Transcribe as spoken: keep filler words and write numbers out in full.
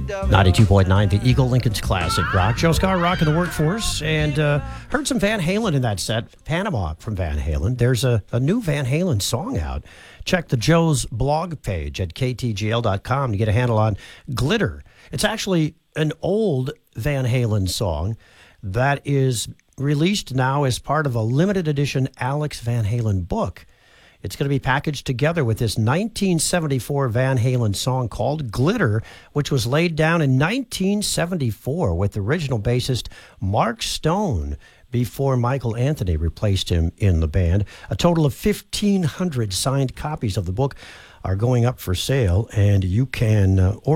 ninety-two point nine, the Eagle Lincoln's Classic Rock. Joe Scar rocking the workforce, and uh, heard some Van Halen in that set. Panama from Van Halen. There's a, a new Van Halen song out. Check the Joe's blog page at k t g l dot com to get a handle on Glitter. It's actually an old Van Halen song that is released now as part of a limited edition Alex Van Halen book. It's going to be packaged together with this nineteen seventy-four Van Halen song called Glitter, which was laid down in nineteen seventy-four with original bassist Mark Stone before Michael Anthony replaced him in the band. A total of fifteen hundred signed copies of the book are going up for sale, and you can uh, order